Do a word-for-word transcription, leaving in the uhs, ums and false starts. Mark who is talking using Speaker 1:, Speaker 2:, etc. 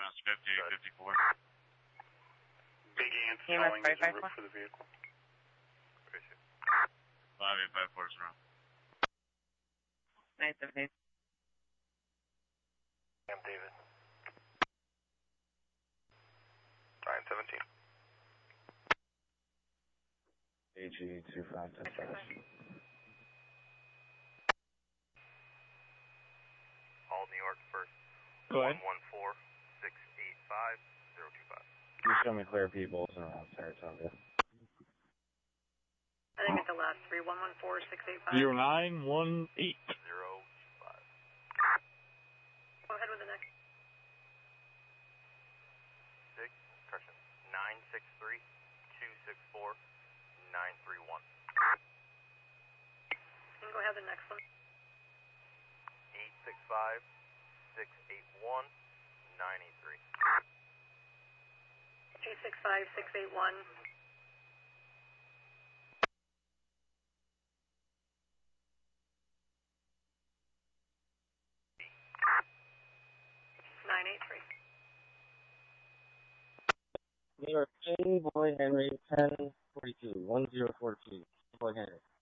Speaker 1: Mass fifty-eight fifty-four.
Speaker 2: Big Ant
Speaker 3: E M S
Speaker 2: calling
Speaker 3: five
Speaker 2: is
Speaker 3: five
Speaker 2: a
Speaker 3: four.
Speaker 2: route for the vehicle.
Speaker 1: five eight five four is around.
Speaker 3: nine seven eight.
Speaker 2: I'm David. nine seventeen.
Speaker 4: A G two five ten five.
Speaker 5: All New York first.
Speaker 4: Go ahead.
Speaker 5: one one four six eight five zero two five.
Speaker 4: You show me clear peoples and around Saratoga.
Speaker 6: I think it's the last three. one one four six eight five.
Speaker 7: Zero nine one eight.
Speaker 5: Zero two five.
Speaker 6: Go ahead with the next.
Speaker 5: Six, correction. Nine six three two six four nine three one.
Speaker 6: You can go ahead with the next one.
Speaker 5: Eight six five six eight one nine eight three.
Speaker 6: eight six five six eight one. nine eight three.
Speaker 4: New York J, Boy Henry, ten forty-two, one zero four two. Boy Henry.